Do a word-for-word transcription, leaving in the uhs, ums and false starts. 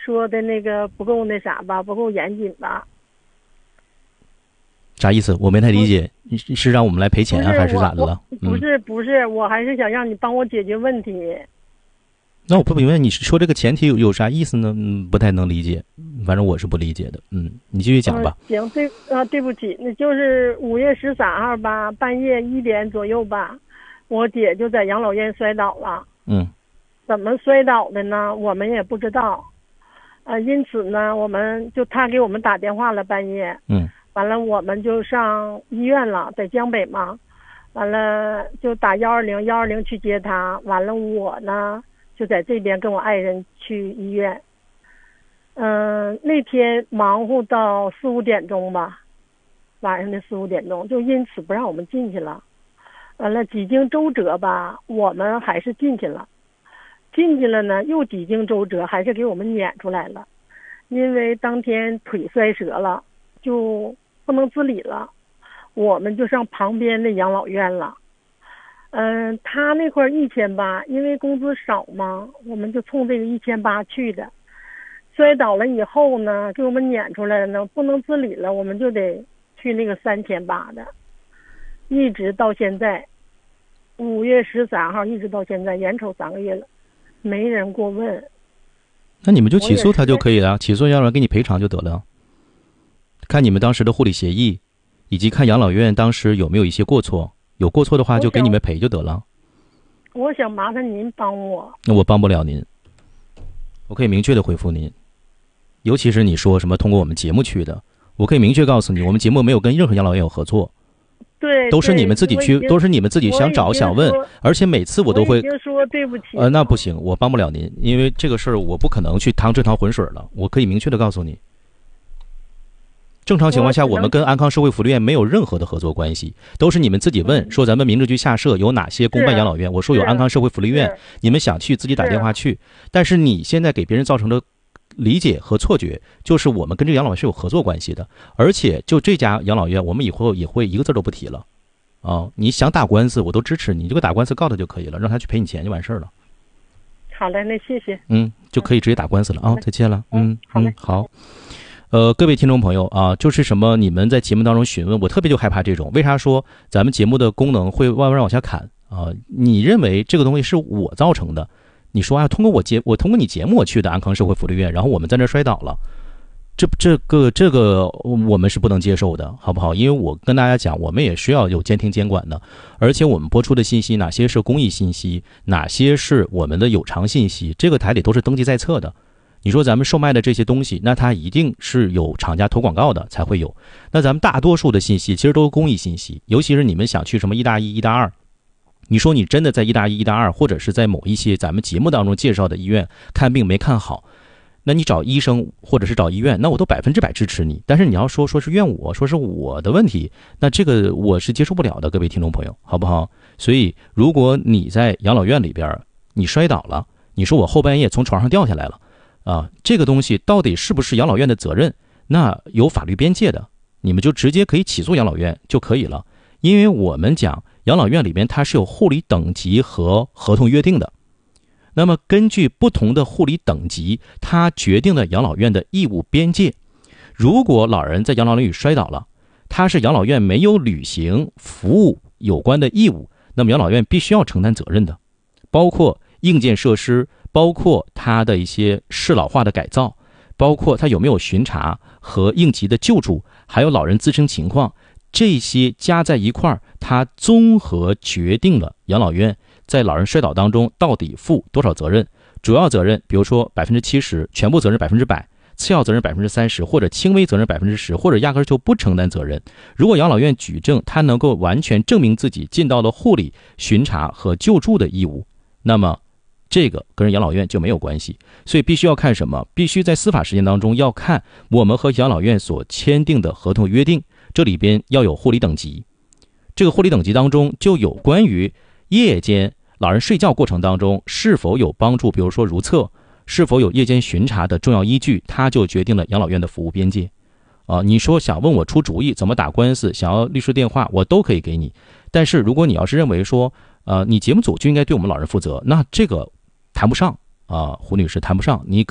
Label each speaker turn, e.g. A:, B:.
A: 说的那个不够那啥吧，不够严谨吧？
B: 啥意思？我没太理解，是是让我们来赔钱啊，还是咋的了？
A: 不是不是，我还是想让你帮我解决问题。
B: 那我不明白你说这个前提有有啥意思呢？嗯，不太能理解，反正我是不理解的。嗯，你继续讲吧。
A: 嗯、行，对啊，对不起，那就是五月十三号吧，半夜一点左右吧，我姐就在养老院摔倒了。
B: 嗯，
A: 怎么摔倒的呢？我们也不知道。呃，因此呢，我们就他给我们打电话了，半夜。
B: 嗯。
A: 完了，我们就上医院了，在江北嘛。完了就打幺二零，幺二零去接他。完了，我呢就在这边跟我爱人去医院。嗯、呃，那天忙活到四五点钟吧，晚上的四五点钟，就因此不让我们进去了。完了，几经周折吧，我们还是进去了。进去了呢，又几经周折，还是给我们撵出来了。因为当天腿摔折了，就不能自理了，我们就上旁边的养老院了。嗯、呃，他那块一千八，因为工资少嘛，我们就冲这个一千八去的。摔倒了以后呢，给我们撵出来了呢，不能自理了，我们就得去那个三千八的，一直到现在，五月十三号一直到现在，眼瞅三个月了，没人过问。
B: 那你们就起诉他就可以了，起诉养老院给你赔偿就得了。看你们当时的护理协议，以及看养老院当时有没有一些过错，有过错的话就给你们赔就得了。
A: 我想麻烦您帮我。
B: 那我帮不了您，我可以明确的回复您，尤其是你说什么通过我们节目去的，我可以明确告诉你，我们节目没有跟任何养老院有合作。
A: 对，
B: 都是你们自己去，都是你们自己想找想问，而且每次我都会。
A: 我已经说对不起。
B: 呃，那不行，我帮不了您，因为这个事儿我不可能去趟这趟浑水了。我可以明确的告诉你。正常情况下，我们跟安康社会福利院没有任何的合作关系，都是你们自己问说咱们民政局下设有哪些公办养老院，我说有安康社会福利院，你们想去自己打电话去。但是你现在给别人造成的理解和错觉，就是我们跟这个养老院是有合作关系的，而且就这家养老院，我们以后也会一个字都不提了。啊，你想打官司我都支持你，你就给打官司告他就可以了，让他去赔你钱就完事儿了。
A: 好嘞，那谢谢。
B: 嗯，就可以直接打官司了啊！再见了。嗯，
A: 好嘞，
B: 嗯，好。呃，各位听众朋友啊，就是什么你们在节目当中询问，我特别就害怕这种。为啥说咱们节目的功能会慢慢往下砍啊？你认为这个东西是我造成的？你说啊，通过我节我通过你节目我去的安康社会福利院，然后我们在那摔倒了，这这个这个我们是不能接受的，好不好？因为我跟大家讲，我们也需要有监听监管的，而且我们播出的信息哪些是公益信息，哪些是我们的有偿信息，这个台里都是登记在册的。你说咱们售卖的这些东西，那它一定是有厂家投广告的才会有。那咱们大多数的信息其实都是公益信息，尤其是你们想去什么一大一、一大二，你说你真的在一大一、一大二，或者是在某一些咱们节目当中介绍的医院看病没看好，那你找医生或者是找医院，那我都百分之百支持你。但是你要说说是怨我，说是我的问题，那这个我是接受不了的，各位听众朋友，好不好？所以如果你在养老院里边你摔倒了，你说我后半夜从床上掉下来了啊，这个东西到底是不是养老院的责任？那有法律边界的，你们就直接可以起诉养老院就可以了。因为我们讲养老院里边它是有护理等级和合同约定的，那么根据不同的护理等级，它决定了养老院的义务边界。如果老人在养老院里摔倒了，他是养老院没有履行服务有关的义务，那么养老院必须要承担责任的，包括硬件设施，包括它的一些适老化的改造，包括它有没有巡查和应急的救助，还有老人自身情况，这些加在一块儿，它综合决定了养老院在老人摔倒当中到底负多少责任。主要责任比如说百分之七十，全部责任百分之百，次要责任百分之三十，或者轻微责任百分之十，或者压根就不承担责任。如果养老院举证他能够完全证明自己尽到了护理、巡查和救助的义务，那么这个跟养老院就没有关系。所以必须要看什么？必须在司法实践当中要看我们和养老院所签订的合同约定，这里边要有护理等级。这个护理等级当中就有关于夜间老人睡觉过程当中是否有帮助，比如说如厕，是否有夜间巡查的重要依据，它就决定了养老院的服务边界。啊，你说想问我出主意怎么打官司，想要律师电话，我都可以给你。但是如果你要是认为说，呃，你节目组就应该对我们老人负责，那这个谈不上啊，胡女士谈不上。你